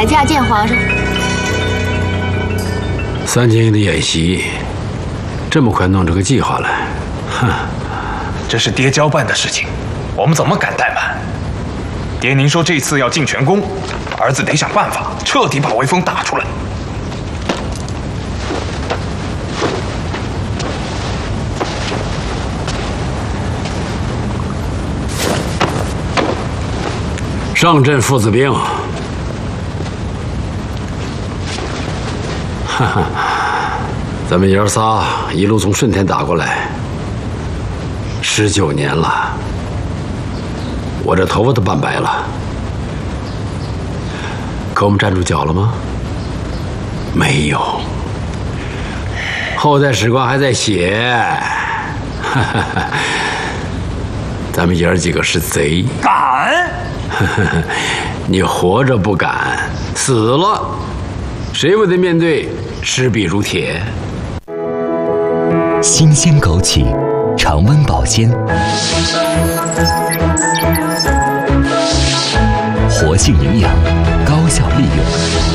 改嫁见皇上。 3结营的演习，这么快弄出个计划来，哼！ 这是爹交办的事情，我们怎么敢怠慢？爹，您说这次要进全功，儿子得想办法彻底把威风打出来。 上阵父子兵，哈哈，咱们爷儿仨一路从顺天打过来，19年了，我这头发都半白了，可我们站住脚了吗？没有，后代史官还在写，哈哈哈，咱们爷儿几个是贼， 敢！ 你活着不敢，死了，谁不得面对赤壁如铁？ 新鲜枸杞，常温保鲜，活性营养，高效利用。